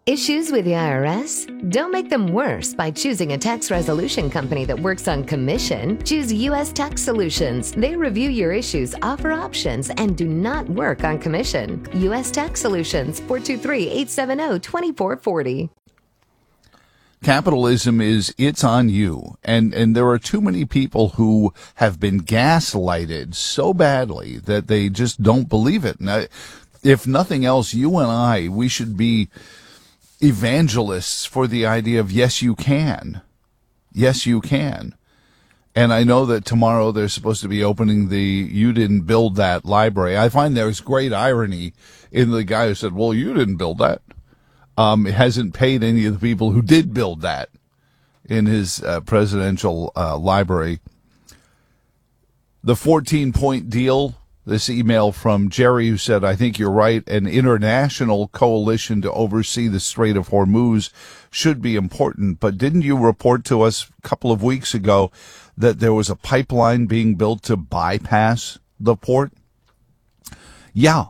Issues with the IRS? Don't make them worse by choosing a tax resolution company that works on commission. Choose U.S. Tax Solutions. They review your issues, offer options, and do not work on commission. U.S. Tax Solutions, 423-870-2440. Capitalism it's on you. And there are too many people who have been gaslighted so badly that they just don't believe it. Now, if nothing else, you and we should be evangelists for the idea of yes, you can. Yes, you can. And I know that tomorrow they're supposed to be opening the You Didn't Build That library. I find there's great irony in the guy who said, well, you didn't build that. It hasn't paid any of the people who did build that in his presidential library. The 14-point deal. This email from Jerry, who said, I think you're right, an international coalition to oversee the Strait of Hormuz should be important. But didn't you report to us a couple of weeks ago that there was a pipeline being built to bypass the port? Yeah.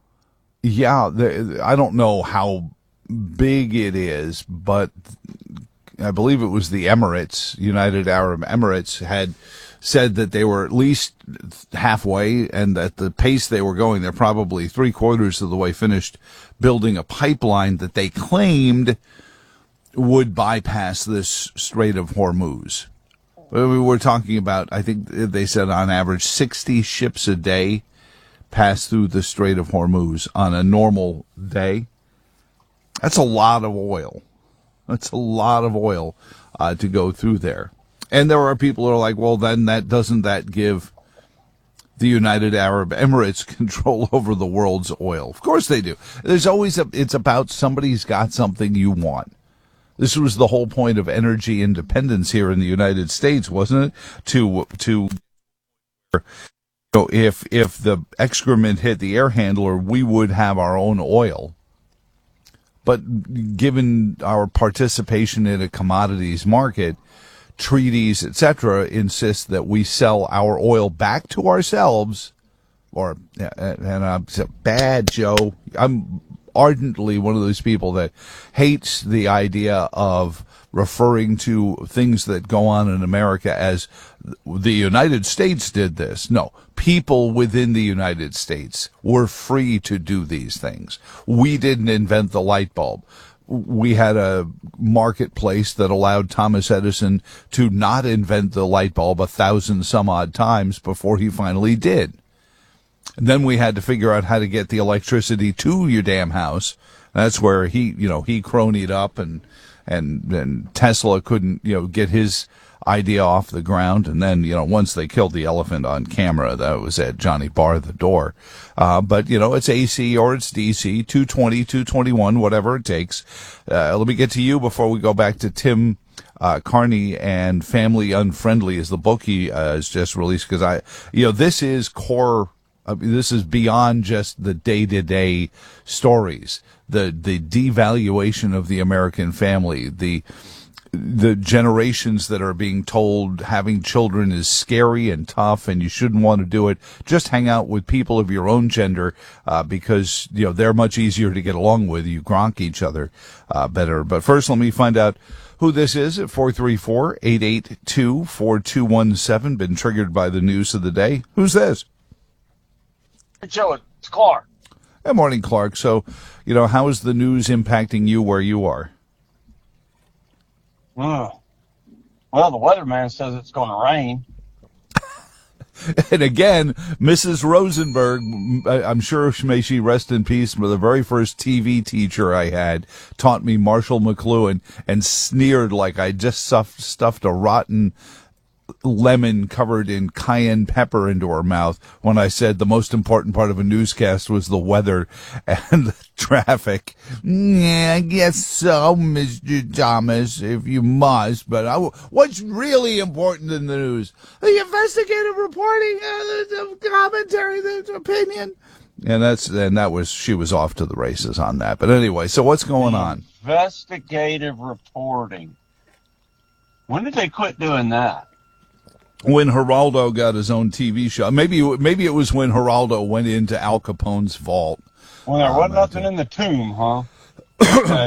I don't know how big it is, but I believe it was the Emirates, United Arab Emirates, had said that they were at least halfway, and at the pace they were going, they're probably 3/4 of the way finished building a pipeline that they claimed would bypass this Strait of Hormuz. We were talking about, I think they said on average 60 ships a day pass through the Strait of Hormuz on a normal day. That's a lot of oil. That's a lot of oil to go through there. And there are people who are like, well, then doesn't that give the United Arab Emirates control over the world's oil? Of course they do. There's always it's about somebody's got something you want. This was the whole point of energy independence here in the United States, wasn't it? If the excrement hit the air handler, we would have our own oil. But given our participation in a commodities market, treaties, etc., insist that we sell our oil back to ourselves, and I'm bad, Joe. I'm ardently one of those people that hates the idea of referring to things that go on in America as the United States did this. No, people within the United States were free to do these things. We didn't invent the light bulb. We had a marketplace that allowed Thomas Edison to not invent the light bulb 1,000 some odd times before he finally did. And then we had to figure out how to get the electricity to your damn house. That's where he cronied up, and Tesla couldn't, get his idea off the ground. And then, once they killed the elephant on camera, that was it. Johnny barred the door. But, it's AC or it's DC, 220, 221, whatever it takes. Let me get to you before we go back to Tim Carney, and Family Unfriendly is the book he has just released, because this is core. This is beyond just the day-to-day stories, the devaluation of the American family, the generations that are being told having children is scary and tough and you shouldn't want to do it. Just hang out with people of your own gender, because, they're much easier to get along with. You gronk each other better. But first, let me find out who this is at 434-882-4217. Been triggered by the news of the day. Who's this? Joe, it's Clark. Good morning, Clark. So, how is the news impacting you where you are? Well, the weatherman says it's going to rain. And again, Mrs. Rosenberg, I'm sure, may she rest in peace, the very first TV teacher I had taught me Marshall McLuhan and sneered like I just stuffed a rotten lemon covered in cayenne pepper into her mouth when I said the most important part of a newscast was the weather and the traffic. Yeah, I guess so, Mr. Thomas, if you must. But what's really important in the news? The investigative reporting, the commentary, the opinion. And she was off to the races on that. But anyway, so what's going on? Investigative reporting. When did they quit doing that? When Geraldo got his own TV show. Maybe it was when Geraldo went into Al Capone's vault. Well, there wasn't nothing in the tomb, huh?